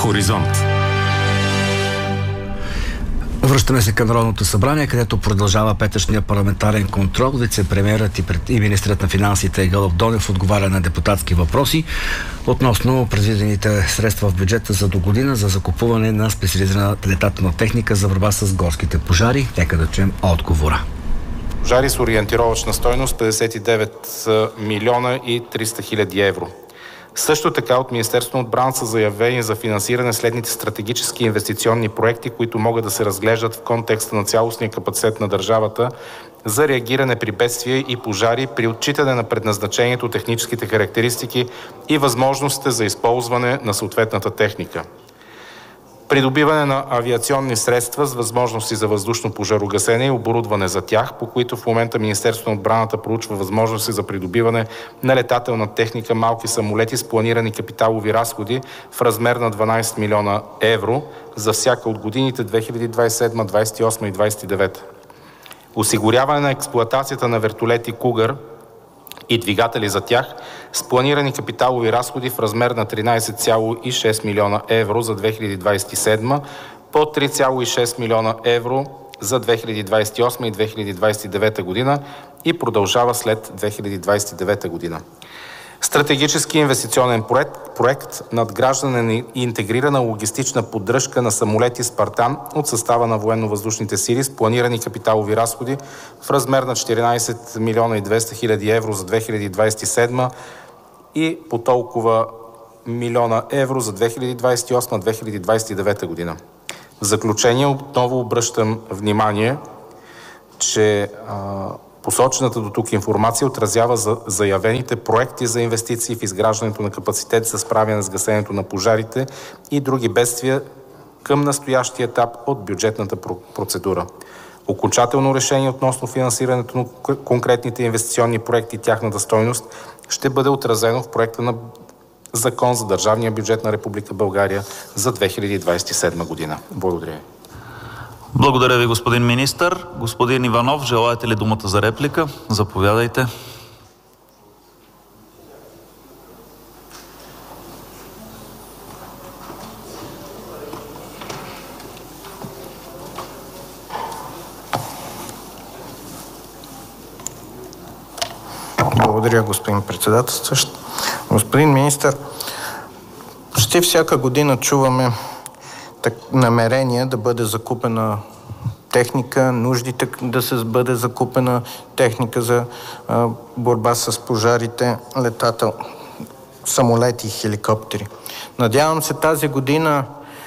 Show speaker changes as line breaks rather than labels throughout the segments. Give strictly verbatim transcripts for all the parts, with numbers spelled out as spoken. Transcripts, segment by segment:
Хоризонт.
Връщаме се към Народното събрание, където продължава петъчния парламентарен контрол. Вице-премиерът и, пред... и министрът на финансите Гълъб Донев отговаря на депутатски въпроси относно предвидените средства в бюджета за до година за закупуване на специализирана летателна техника за борба с горските пожари. Нека да чуем отговора.
Пожари с ориентировъчна стойност петдесет и девет милиона и триста хиляди евро. Също така от Министерството на отбраната са заявени за финансиране следните стратегически инвестиционни проекти, които могат да се разглеждат в контекста на цялостния капацитет на държавата за реагиране при бедствия и пожари при отчитане на предназначението, техническите характеристики и възможностите за използване на съответната техника. Придобиване на авиационни средства с възможности за въздушно пожарогасене и оборудване за тях, по които в момента Министерството на отбраната проучва възможности за придобиване на летателна техника, малки самолети с планирани капиталови разходи в размер на дванадесет милиона евро за всяка от годините две хиляди двадесет и седма, двадесет и осма и двадесет и девета. Осигуряване на експлоатацията на вертолети Кугър и двигатели за тях с планирани капиталови разходи в размер на тринадесет цяло и шест милиона евро за две хиляди двадесет и седма, по три цяло и шест милиона евро за две хиляди двадесет и осма и две хиляди двадесет и девета година и продължава след две хиляди двадесет и девета година. Стратегически инвестиционен проект, проект надграждане на интегрирана логистична поддръжка на самолети Спартан от състава на военно-въздушните сили с планирани капиталови разходи в размер на четиринадесет милиона и двеста хиляди евро за две хиляди двадесет и седма и по толкова милиона евро за две хиляди двадесет и осма - две хиляди двадесет и девета година. В заключение отново обръщам внимание, че а, посочената до тук информация отразява за заявените проекти за инвестиции в изграждането на капацитет за справяне с гасенето на пожарите и други бедствия към настоящия етап от бюджетната процедура. Окончателно решение относно финансирането на конкретните инвестиционни проекти и тяхната стойност ще бъде отразено в проекта на Закон за държавния бюджет на Република България за две хиляди двадесет и седма година. Благодаря.
Благодаря ви, господин министър. Господин Иванов, желаете ли думата за реплика? Заповядайте.
Благодаря, господин председателстващ. Господин министър, почти всяка година чуваме намерение да бъде закупена техника, нуждите да се бъде закупена техника за а, борба с пожарите, летател, самолети и хеликоптери. Надявам се тази година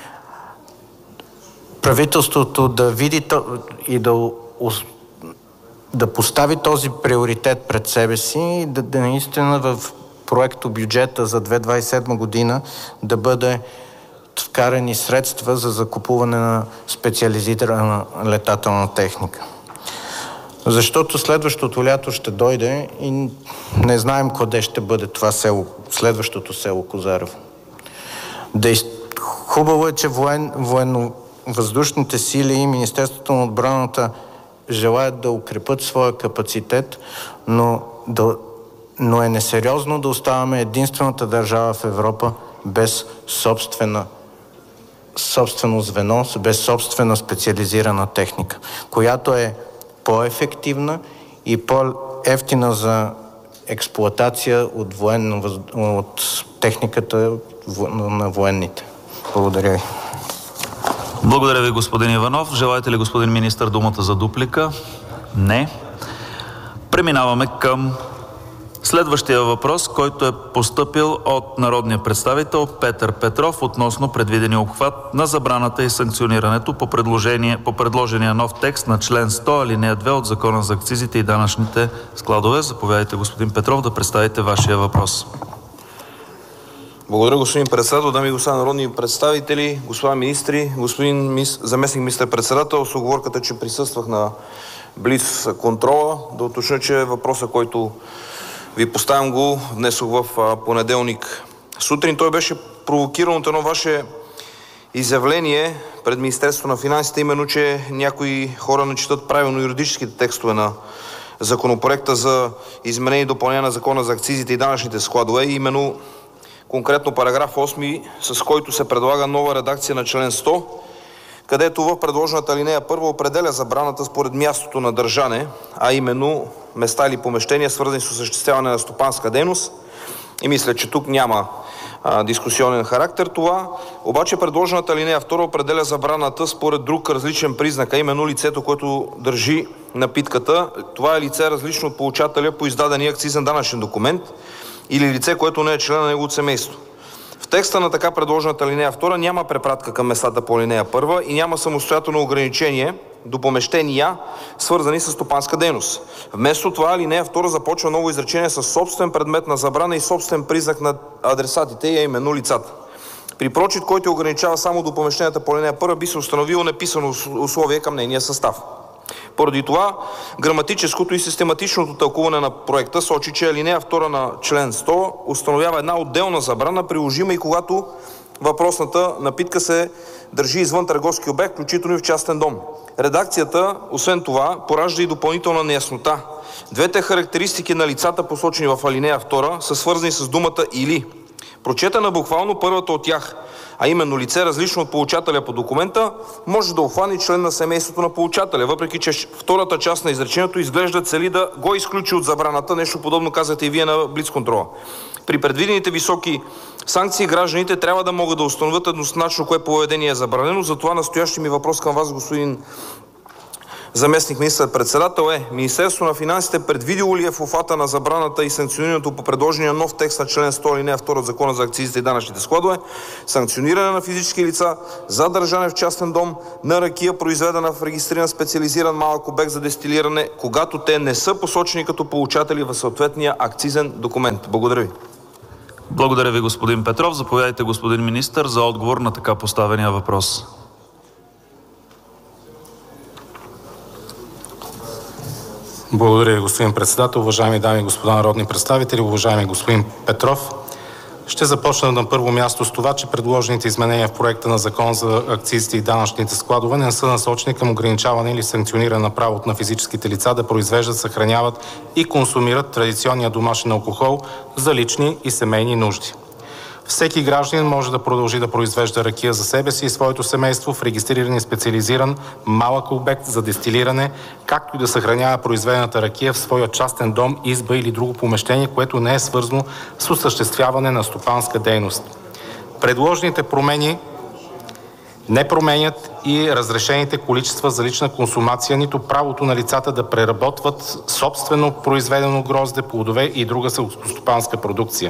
правителството да види и да, да постави този приоритет пред себе си и да, да наистина в проекто бюджета за две хиляди двадесет и седма година да бъде вкарани средства за закупуване на специализирана летателна техника. Защото следващото лято ще дойде и не знаем къде ще бъде това село, следващото село Козарево. Дейст... Хубаво е, че воен... военно-въздушните сили и Министерството на отбраната желаят да укрепят своя капацитет, но, да... но е несериозно да оставаме единствената държава в Европа без собствена собствено звено, без собствена специализирана техника, която е по-ефективна и по-ефтина за експлоатация от, военно, от техниката на военните. Благодаря ви.
Благодаря ви, господин Иванов. Желаете ли, господин министър, думата за дуплика? Не. Преминаваме към следващия въпрос, който е постъпил от народния представител Петър Петров относно предвидения обхват на забраната и санкционирането по, предложение, по предложения нов текст на член сто, алинея две от Закона за акцизите и данъчните складове. Заповядайте, господин Петров, да представите вашия въпрос.
Благодаря, господин председател, дами и господа народни представители, господа министри, господин мис... заместник министър-председател. С оговорката, че присъствах на близ контрола, да уточня, че въпросът, който ви поставям, го внесох в понеделник сутрин. Той беше провокиран от едно ваше изявление пред Министерството на финансите, именно, че някои хора не четат правилно юридическите текстове на законопроекта за изменение и допълнение на Закона за акцизите и данъчните складове. И именно конкретно параграф осми, с който се предлага нова редакция на член сто, където в предложената алинея първа определя забраната според мястото на държане, а именно места или помещения, свързани с осъществяване на стопанска дейност. И мисля, че тук няма а, дискусионен характер това. Обаче предложената алинея втора определя забраната според друг различен признак, а именно лицето, което държи напитката. Това е лице различно от получателя по издадения акцизен данъчен документ или лице, което не е член на неговото семейство. В текста на така предложената алинея втора няма препратка към местата по алинея първа и няма самостоятелно ограничение до помещения, свързани с стопанска дейност. Вместо това алинея втора започва ново изречение с собствен предмет на забрана и собствен признак на адресатите, а именно лицата. При прочит, който ограничава само до помещенията по алинея първа, би се установило неписано условие към нейния състав. Поради това граматическото и систематичното тълкуване на проекта сочи, че алинея втора на член сто установява една отделна забрана, приложима и когато въпросната напитка се държи извън търговски обект, включително и в частен дом. Редакцията, освен това, поражда и допълнителна неяснота. Двете характеристики на лицата, посочени в алинея втора, са свързани с думата «или». Прочетена буквално първата от тях, а именно лице различно от получателя по документа, може да обхване член на семейството на получателя, въпреки че втората част на изречението изглежда цели да го изключи от забраната, нещо подобно казахте и вие на блицконтрола. При предвидените високи санкции гражданите трябва да могат да установят еднозначно кое поведение е забранено, затова настоящия ми въпрос към вас, господин заместник министър-председател, е: Министерството на финансите предвидило ли е в обхвата на забраната и санкционирането по предложения нов текст на член сто алинея втора от Закона за акцизите и данъчните складове санкциониране на физически лица за държане в частен дом на ракия, произведена в регистриран специализиран малък обект за дестилиране, когато те не са посочени като получатели в съответния акцизен документ? Благодаря ви.
Благодаря ви, господин Петров. Заповядайте, господин министър, за отговор на така поставения въпрос.
Благодаря ви, господин председател. Уважаеми дами и господа народни представители, уважаеми господин Петров, ще започна на първо място с това, че предложените изменения в проекта на Закон за акцизите и данъчните складове не са насочени към ограничаване или санкциониране на правото на физическите лица да произвеждат, съхраняват и консумират традиционния домашен алкохол за лични и семейни нужди. Всеки гражданин може да продължи да произвежда ракия за себе си и своето семейство в регистриран и специализиран малък обект за дестилиране, както и да съхранява произведената ракия в своя частен дом, изба или друго помещение, което не е свързано с осъществяване на стопанска дейност. Предложените промени не променят и разрешените количества за лична консумация, нито правото на лицата да преработват собствено произведено грозде, плодове и друга селскостопанска продукция.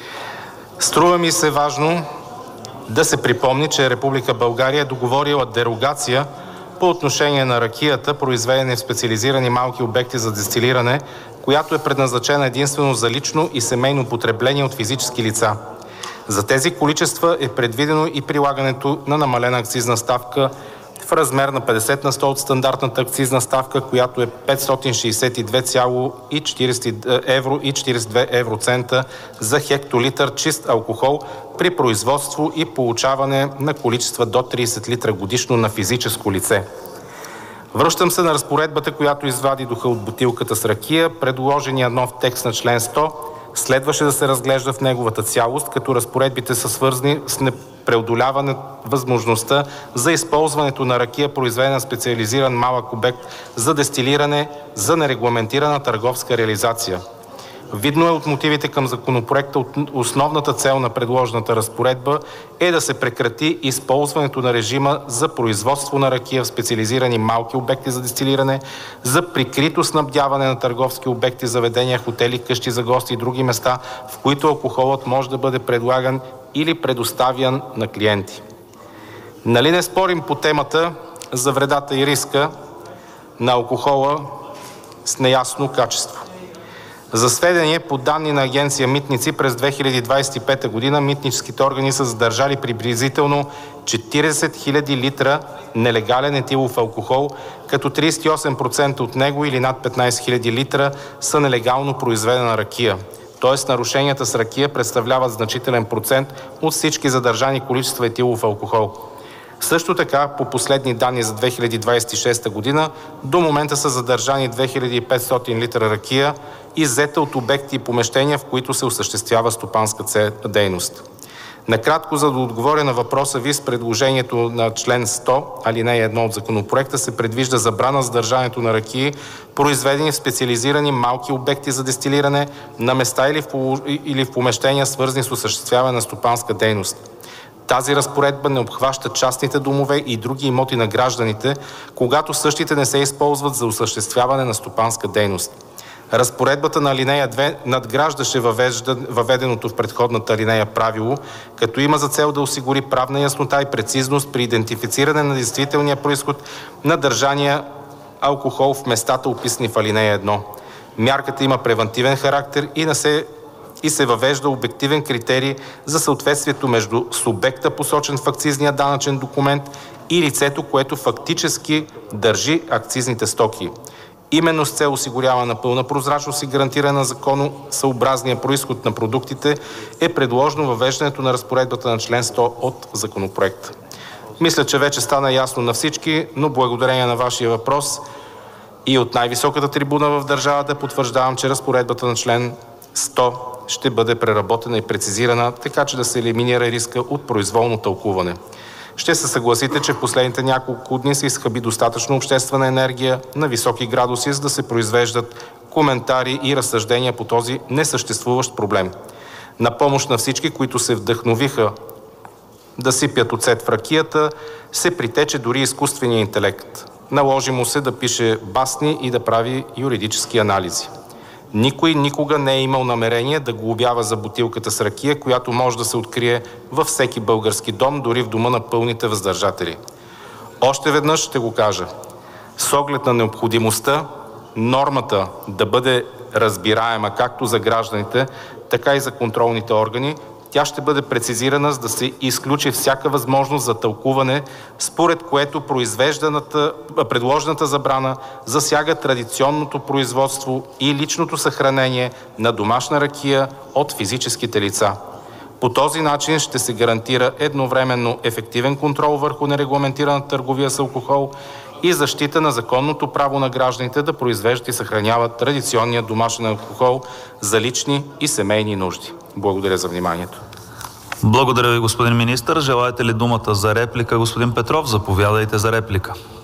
Струва ми се важно да се припомни, че Република България е договорила дерогация по отношение на ракията, произведена в специализирани малки обекти за дестилиране, която е предназначена единствено за лично и семейно потребление от физически лица. За тези количества е предвидено и прилагането на намалена акцизна ставка в размер на петдесет на сто от стандартната акцизна ставка, която е петстотин шейсет и две цяло и четирийсет евро и четирийсет и две евроцента за хектолитър чист алкохол при производство и получаване на количества до трийсет литра годишно на физическо лице. Връщам се на разпоредбата, която извади духа от бутилката с ракия. Предложения нов текст на член сто следваше да се разглежда в неговата цялост, като разпоредбите са свързани с непреодоляване възможността за използването на ракия, произведена в специализиран малък обект за дестилиране за нерегламентирана търговска реализация. Видно е от мотивите към законопроекта, основната цел на предложената разпоредба е да се прекрати използването на режима за производство на ракия в специализирани малки обекти за дестилиране, за прикрито снабдяване на търговски обекти, заведения, хотели, къщи за гости и други места, в които алкохолът може да бъде предлаган или предоставян на клиенти. Нали не спорим по темата за вредата и риска на алкохола с неясно качество? За сведение, по данни на агенция Митници, през две хиляди двадесет и пета година митническите органи са задържали приблизително четирийсет хиляди литра нелегален етилов алкохол, като трийсет и осем процента от него или над петнайсет хиляди литра са нелегално произведена ракия. Тоест нарушенията с ракия представляват значителен процент от всички задържани количества етилов алкохол. Също така, по последни данни за две хиляди двадесет и шеста година, до момента са задържани две хиляди и петстотин литра ракия
иззета от обекти и помещения, в които се осъществява стопанска дейност. Накратко, за да отговоря на въпроса ви, с предложението на член сто, алинея едно от законопроекта се предвижда забрана за държането на ракии, произведени в специализирани малки обекти за дестилиране на места или в, или в помещения, свързани с осъществяване на стопанска дейност. Тази разпоредба не обхваща частните домове и други имоти на гражданите, когато същите не се използват за осъществяване на стопанска дейност. Разпоредбата на алинея две надграждаше въведеното в предходната алинея правило, като има за цел да осигури правна яснота и прецизност при идентифициране на действителния произход на държания алкохол в местата, описани в алинея едно. Мярката има превантивен характер и не се и се въвежда обективен критерий за съответствието между субекта, посочен в акцизния данъчен документ, и лицето, което фактически държи акцизните стоки. Именно с цел осигуряване на пълна прозрачност и гарантиране на законосъобразния произход на продуктите е предложено въвеждането на разпоредбата на член сто от законопроекта. Мисля, че вече стана ясно на всички, но благодарение на вашия въпрос и от най-високата трибуна в държавата потвърждавам, че разпоредбата на член сто ще бъде преработена и прецизирана, така че да се елиминира риска от произволно тълкуване. Ще се съгласите, че в последните няколко дни се изхъби достатъчно обществена енергия на високи градуси, за да се произвеждат коментари и разсъждения по този несъществуващ проблем. На помощ на всички, които се вдъхновиха да сипят оцет в ракията, се притече дори изкуствения интелект. Наложи му се да пише басни и да прави юридически анализи. Никой никога не е имал намерение да глобява за бутилката с ракия, която може да се открие във всеки български дом, дори в дома на пълните въздържатели. Още веднъж ще го кажа. С оглед на необходимостта нормата да бъде разбираема както за гражданите, така и за контролните органи, тя ще бъде прецизирана, за да се изключи всяка възможност за тълкуване, според което произвежданата, предложената забрана засяга традиционното производство и личното съхранение на домашна ракия от физическите лица. По този начин ще се гарантира едновременно ефективен контрол върху нерегламентираната търговия с алкохол и защита на законното право на гражданите да произвеждат и съхраняват традиционния домашен алкохол за лични и семейни нужди. Благодаря за вниманието.
Благодаря ви, господин министър. Желаете ли думата за реплика, господин Петров? Заповядайте за реплика.